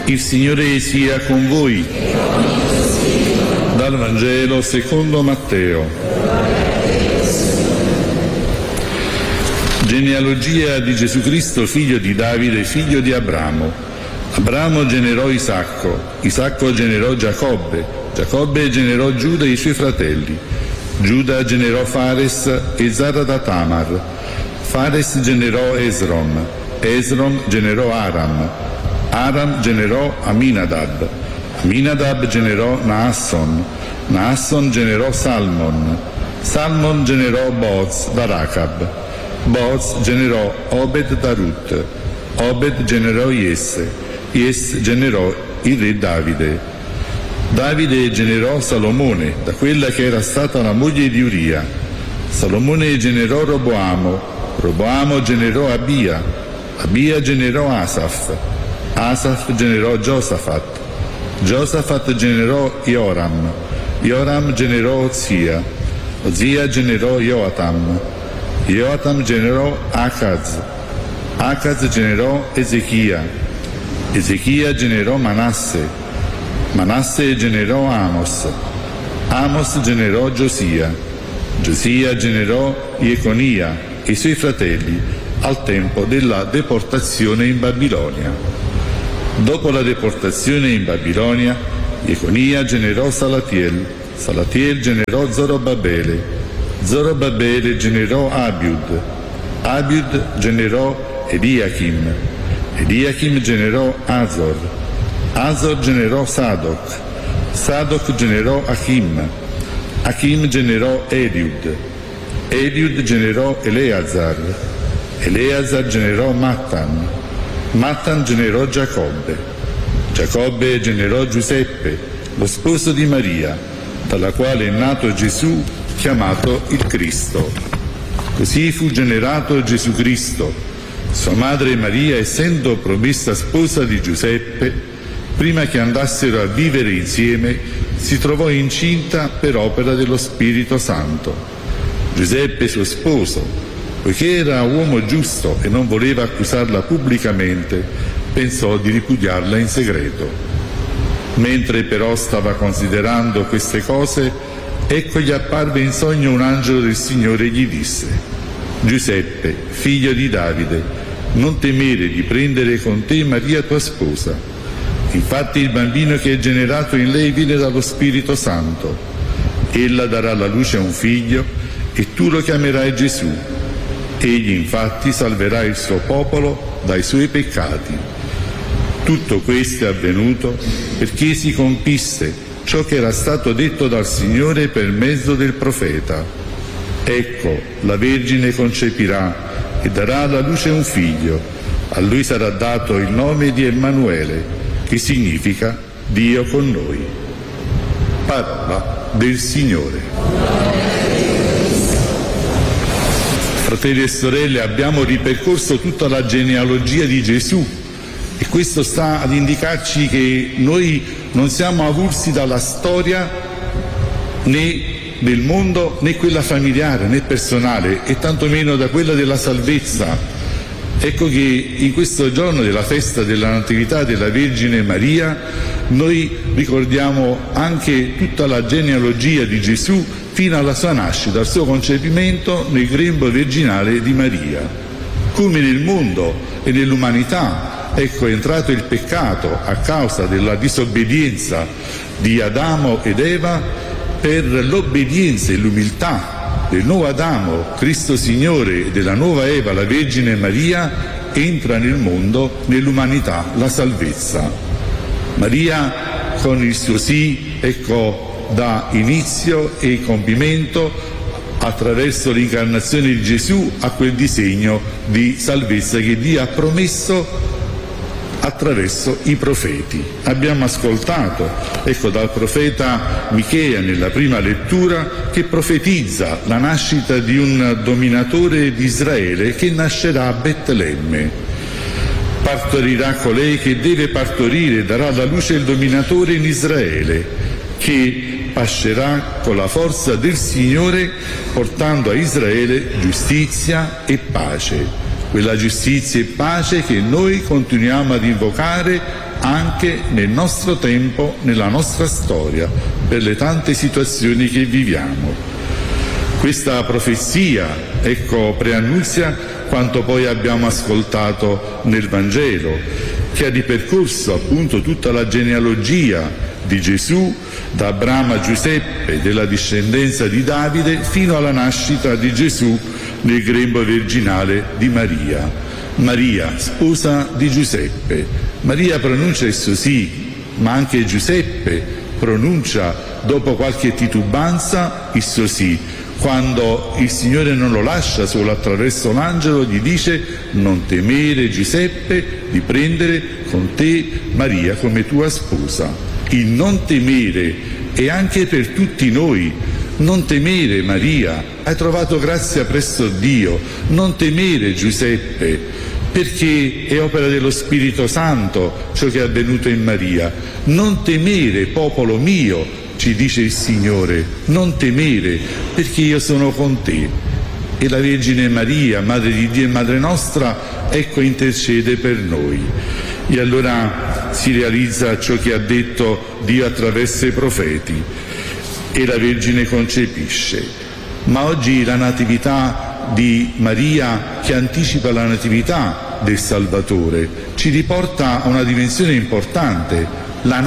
Il Signore sia con voi. Dal Vangelo secondo Matteo. Genealogia di Gesù Cristo, figlio di Davide, figlio di Abramo. Abramo generò Isacco, Isacco generò Giacobbe, Giacobbe generò Giuda e i suoi fratelli. Giuda generò Fares e Zara da Tamar. Fares generò Esrom, Esrom generò Aram, Aram generò Aminadab, Aminadab generò Naasson, Naasson generò Salmon, Salmon generò Boaz da Racab, Boaz generò Obed da Rut, Obed generò Jesse, Jesse generò il re Davide. Davide generò Salomone da quella che era stata la moglie di Uria. Salomone generò Roboamo, Roboamo generò Abia, Abia generò Asaf, Asaf generò Giosafat, Giosafat generò Joram, Joram generò Ozia, Ozia generò Joatam, Joatam generò Acaz, Acaz generò Ezechia, Ezechia generò Manasse, Manasse generò Amos, Amos generò Giosia, Giosia generò Jeconia e i suoi fratelli al tempo della deportazione in Babilonia. Dopo la deportazione in Babilonia, Jeconia generò Salatiel, Salatiel generò Zorobabele, Zorobabele generò Abiud, Abiud generò Eliachim, Eliachim generò Azor, Azor generò Sadoc, Sadoc generò Achim, Achim generò Eliud, Eliud generò Eleazar, Eleazar generò Mattan, Mattan generò Giacobbe, Giacobbe generò Giuseppe, lo sposo di Maria, dalla quale è nato Gesù, chiamato il Cristo. Così fu generato Gesù Cristo. Sua madre Maria, essendo promessa sposa di Giuseppe, prima che andassero a vivere insieme, si trovò incinta per opera dello Spirito Santo. Giuseppe, suo sposo, poiché era uomo giusto e non voleva accusarla pubblicamente, pensò di ripudiarla in segreto. Mentre però stava considerando queste cose, ecco gli apparve in sogno un angelo del Signore e gli disse: Giuseppe, figlio di Davide, non temere di prendere con te Maria tua sposa. Infatti il bambino che è generato in lei viene dallo Spirito Santo. Ella darà alla luce un figlio e tu lo chiamerai Gesù. Egli infatti salverà il suo popolo dai suoi peccati. Tutto questo è avvenuto perché si compisse ciò che era stato detto dal Signore per mezzo del profeta. Ecco, la Vergine concepirà e darà alla luce un figlio. A lui sarà dato il nome di Emanuele, che significa Dio con noi. Parola del Signore. Fratelli e sorelle, abbiamo ripercorso tutta la genealogia di Gesù e questo sta ad indicarci che noi non siamo avulsi dalla storia né del mondo né quella familiare né personale e tantomeno da quella della salvezza. Ecco che in questo giorno della festa della Natività della Vergine Maria noi ricordiamo anche tutta la genealogia di Gesù fino alla sua nascita, al suo concepimento nel grembo virginale di Maria. Come nel mondo e nell'umanità, ecco, è entrato il peccato a causa della disobbedienza di Adamo ed Eva. Per l'obbedienza e l'umiltà del nuovo Adamo, Cristo Signore, e della nuova Eva, la Vergine Maria, entra nel mondo, nell'umanità, la salvezza. Maria, con il suo sì, ecco, dà inizio e compimento attraverso l'incarnazione di Gesù a quel disegno di salvezza che Dio ha promesso attraverso i profeti. Abbiamo ascoltato, ecco, dal profeta Michea nella prima lettura, che profetizza la nascita di un dominatore di Israele che nascerà a Betlemme. Partorirà colei che deve partorire, darà alla luce il dominatore in Israele, che pascerà con la forza del Signore, portando a Israele giustizia e pace. Quella giustizia e pace che noi continuiamo ad invocare anche nel nostro tempo, nella nostra storia, per le tante situazioni che viviamo. Questa profezia, preannunzia quanto poi abbiamo ascoltato nel Vangelo, che ha ripercorso appunto tutta la genealogia di Gesù, da Abramo a Giuseppe, della discendenza di Davide, fino alla nascita di Gesù nel grembo virginale di Maria. Maria, sposa di Giuseppe. Maria pronuncia il suo sì, ma anche Giuseppe pronuncia, dopo qualche titubanza, il suo sì. Quando il Signore non lo lascia solo attraverso l'angelo, gli dice: non temere, Giuseppe, di prendere con te Maria come tua sposa. Il non temere è anche per tutti noi. Non temere, Maria, hai trovato grazia presso Dio. Non temere, Giuseppe, perché è opera dello Spirito Santo ciò che è avvenuto in Maria. Non temere, popolo mio, ci dice il Signore, non temere, perché io sono con te. E la Vergine Maria, Madre di Dio e Madre nostra, intercede per noi. E allora si realizza ciò che ha detto Dio attraverso i profeti, e la Vergine concepisce. Ma oggi la Natività di Maria, che anticipa la Natività del Salvatore, ci riporta a una dimensione importante, la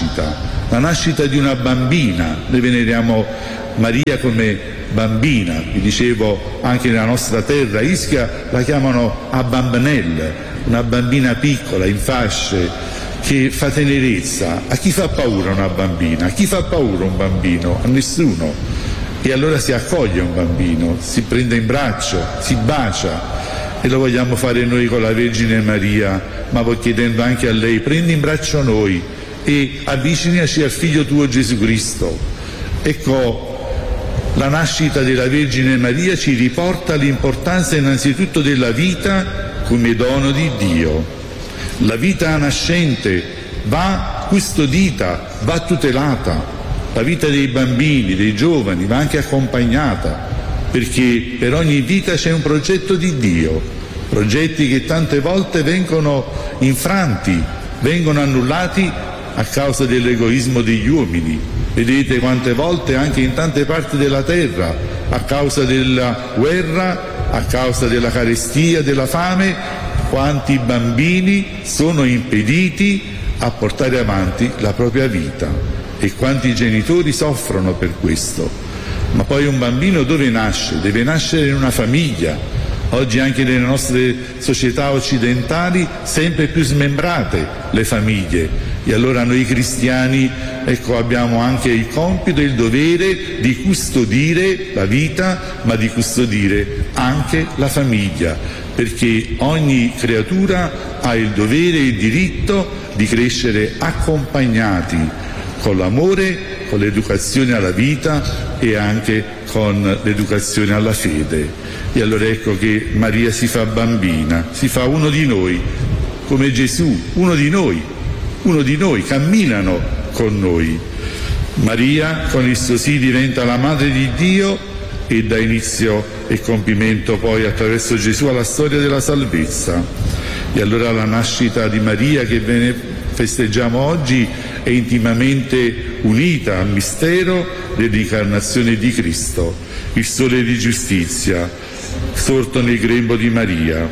nascita di una bambina. Noi veneriamo Maria come bambina, vi dicevo anche nella nostra terra, Ischia la chiamano a bambanelle, una bambina piccola in fasce che fa tenerezza. A chi fa paura una bambina? A chi fa paura un bambino? A nessuno. E allora si accoglie un bambino, si prende in braccio, si bacia, e lo vogliamo fare noi con la Vergine Maria, ma chiedendo anche a lei: prendi in braccio noi e avvicinaci al Figlio tuo Gesù Cristo. La nascita della Vergine Maria ci riporta all'importanza innanzitutto della vita come dono di Dio. La vita nascente va custodita, va tutelata. La vita dei bambini, dei giovani va anche accompagnata, perché per ogni vita c'è un progetto di Dio, progetti che tante volte vengono infranti, vengono annullati a causa dell'egoismo degli uomini. Vedete quante volte anche in tante parti della terra, a causa della guerra, a causa della carestia, della fame, quanti bambini sono impediti a portare avanti la propria vita, e quanti genitori soffrono per questo. Ma poi un bambino dove nasce? Deve nascere in una famiglia. Oggi anche nelle nostre società occidentali sempre più smembrate le famiglie, e allora noi cristiani abbiamo anche il compito e il dovere di custodire la vita, ma di custodire anche la famiglia, perché ogni creatura ha il dovere e il diritto di crescere accompagnati con l'amore, con l'educazione alla vita e anche con l'educazione alla fede. E allora ecco che Maria si fa bambina, si fa uno di noi, come Gesù, uno di noi, camminano con noi. Maria con il suo sì diventa la Madre di Dio e dà inizio e compimento poi attraverso Gesù alla storia della salvezza. E allora la nascita di Maria che festeggiamo oggi è intimamente unita al mistero dell'incarnazione di Cristo, il sole di giustizia, sorto nel grembo di Maria,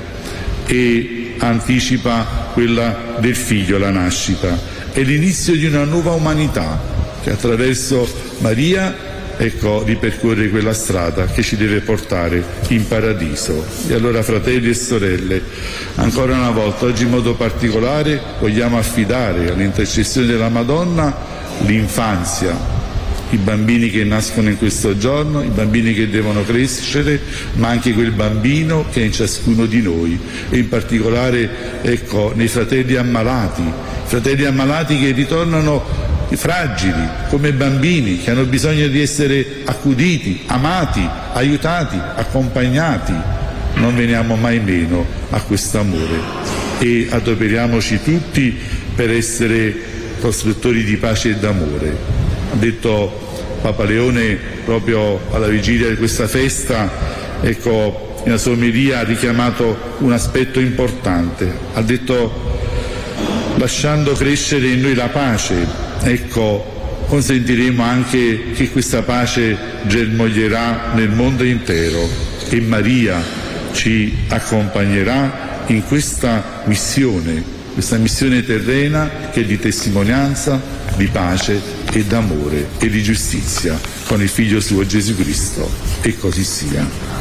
e anticipa quella del Figlio, la nascita. È l'inizio di una nuova umanità che attraverso Maria ripercorre quella strada che ci deve portare in paradiso. E allora, fratelli e sorelle, ancora una volta, oggi in modo particolare, vogliamo affidare all'intercessione della Madonna l'infanzia, i bambini che nascono in questo giorno, i bambini che devono crescere, ma anche quel bambino che è in ciascuno di noi, e in particolare nei fratelli ammalati che ritornano fragili come bambini, che hanno bisogno di essere accuditi, amati, aiutati, accompagnati. Non veniamo mai meno a questo amore e adoperiamoci tutti per essere costruttori di pace e d'amore. Ha detto Papa Leone proprio alla vigilia di questa festa, nella sua omelia ha richiamato un aspetto importante. Ha detto: lasciando crescere in noi la pace, ecco, consentiremo anche che questa pace germoglierà nel mondo intero e Maria ci accompagnerà in questa missione terrena che è di testimonianza, di pace e d'amore e di giustizia con il Figlio suo Gesù Cristo. E così sia.